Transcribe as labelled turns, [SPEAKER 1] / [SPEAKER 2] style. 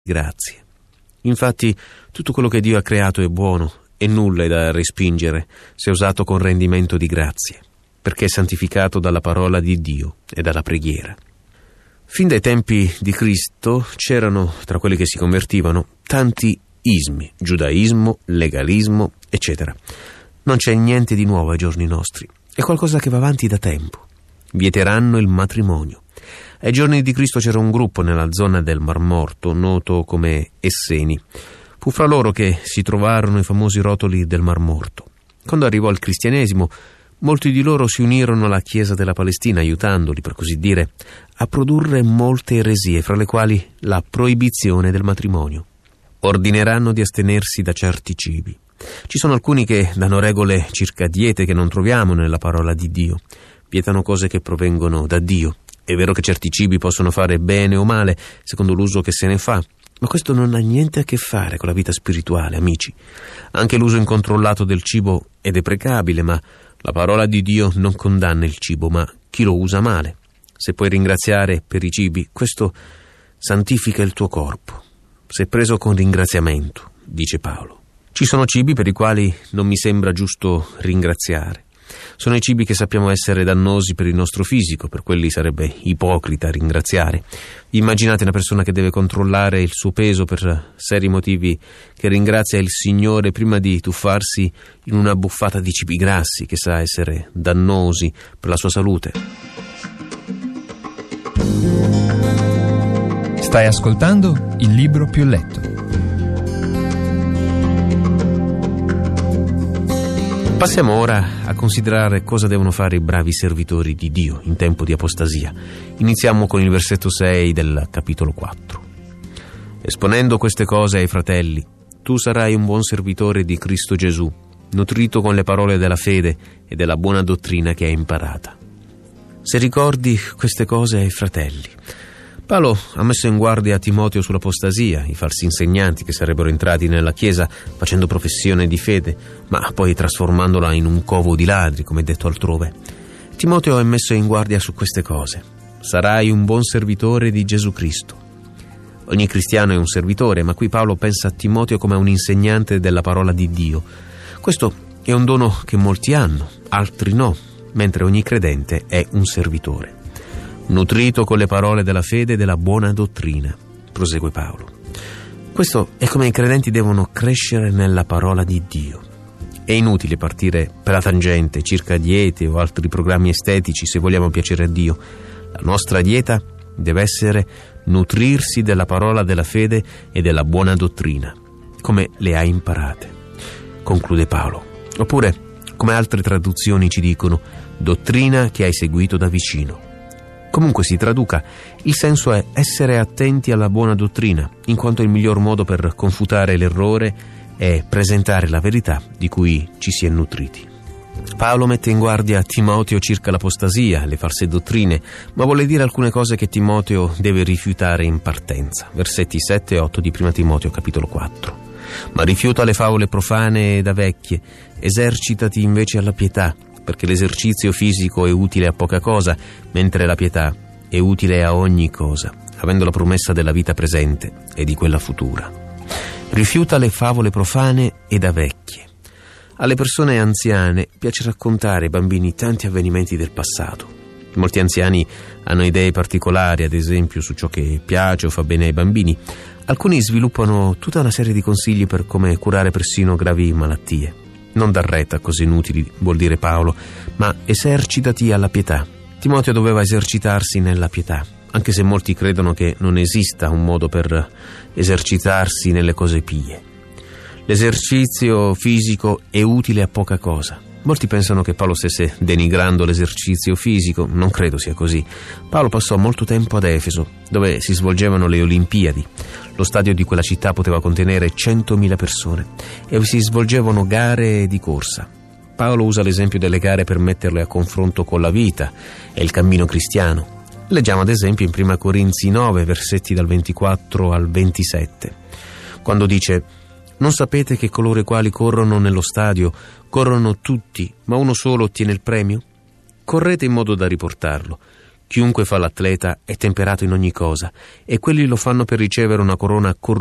[SPEAKER 1] grazie. Infatti, tutto quello che Dio ha creato è buono e nulla è da respingere se usato con rendimento di grazie, perché è santificato dalla parola di Dio e dalla preghiera. Fin dai tempi di Cristo c'erano, tra quelli che si convertivano, tanti ismi, giudaismo, legalismo, eccetera. Non c'è niente di nuovo ai giorni nostri, è qualcosa che va avanti da tempo. Vieteranno il matrimonio. Ai giorni di Cristo c'era un gruppo nella zona del Mar Morto, noto come Esseni. Fu fra loro che si trovarono i famosi rotoli del Mar Morto. Quando arrivò il cristianesimo, molti di loro si unirono alla Chiesa della Palestina, aiutandoli, per così dire, a produrre molte eresie, fra le quali la proibizione del matrimonio. Ordineranno di astenersi da certi cibi. Ci sono alcuni che danno regole circa diete che non troviamo nella parola di Dio. Vietano cose che provengono da Dio. È vero che certi cibi possono fare bene o male, secondo l'uso che se ne fa, ma questo non ha niente a che fare con la vita spirituale, amici. Anche l'uso incontrollato del cibo è deprecabile, ma la parola di Dio non condanna il cibo, ma chi lo usa male. Se puoi ringraziare per i cibi, questo santifica il tuo corpo. Sei preso con ringraziamento, dice Paolo. Ci sono cibi per i quali non mi sembra giusto ringraziare. Sono i cibi che sappiamo essere dannosi per il nostro fisico, per quelli sarebbe ipocrita ringraziare. Immaginate una persona che deve controllare il suo peso per seri motivi, che ringrazia il Signore prima di tuffarsi in una buffata di cibi grassi che sa essere dannosi per la sua salute.
[SPEAKER 2] Stai ascoltando Il Libro Più Letto.
[SPEAKER 1] Passiamo ora a considerare cosa devono fare i bravi servitori di Dio in tempo di apostasia. Iniziamo con il versetto 6 del capitolo 4. Esponendo queste cose ai fratelli, tu sarai un buon servitore di Cristo Gesù, nutrito con le parole della fede e della buona dottrina che hai imparata. Se ricordi queste cose ai fratelli, Paolo ha messo in guardia Timoteo sull'apostasia, i falsi insegnanti che sarebbero entrati nella Chiesa facendo professione di fede, ma poi trasformandola in un covo di ladri, come detto altrove. Timoteo è messo in guardia su queste cose. Sarai un buon servitore di Gesù Cristo. Ogni cristiano è un servitore, ma qui Paolo pensa a Timoteo come a un insegnante della parola di Dio. Questo è un dono che molti hanno, altri no, mentre ogni credente è un servitore. Nutrito con le parole della fede e della buona dottrina, prosegue Paolo. Questo è come i credenti devono crescere nella parola di Dio. È inutile partire per la tangente circa diete o altri programmi estetici se vogliamo piacere a Dio. La nostra dieta deve essere nutrirsi della parola della fede e della buona dottrina, come le hai imparate, conclude Paolo. Oppure, come altre traduzioni ci dicono, dottrina che hai seguito da vicino. Comunque si traduca, il senso è essere attenti alla buona dottrina, in quanto il miglior modo per confutare l'errore è presentare la verità di cui ci si è nutriti. Paolo mette in guardia Timoteo circa l'apostasia, le false dottrine, ma vuole dire alcune cose che Timoteo deve rifiutare in partenza. Versetti 7 e 8 di 1 Timoteo capitolo 4. Ma rifiuta le favole profane e da vecchie, esercitati invece alla pietà, perché l'esercizio fisico è utile a poca cosa, mentre la pietà è utile a ogni cosa, avendo la promessa della vita presente e di quella futura. Rifiuta le favole profane e da vecchie. Alle persone anziane piace raccontare ai bambini tanti avvenimenti del passato. Molti anziani hanno idee particolari, ad esempio, su ciò che piace o fa bene ai bambini. Alcuni sviluppano tutta una serie di consigli per come curare persino gravi malattie. Non dar retta a cose inutili, vuol dire Paolo, ma esercitati alla pietà. Timoteo doveva esercitarsi nella pietà, anche se molti credono che non esista un modo per esercitarsi nelle cose pie. L'esercizio fisico è utile a poca cosa. Molti pensano che Paolo stesse denigrando l'esercizio fisico, non credo sia così. Paolo passò molto tempo ad Efeso, dove si svolgevano le Olimpiadi. Lo stadio di quella città poteva contenere 100.000 persone e si svolgevano gare di corsa. Paolo usa l'esempio delle gare per metterle a confronto con la vita e il cammino cristiano. Leggiamo ad esempio in 1 Corinzi 9, versetti dal 24 al 27, quando dice: non sapete che coloro i quali corrono nello stadio corrono tutti, ma uno solo ottiene il premio? Correte in modo da riportarlo. Chiunque fa l'atleta è temperato in ogni cosa, e quelli lo fanno per ricevere una corona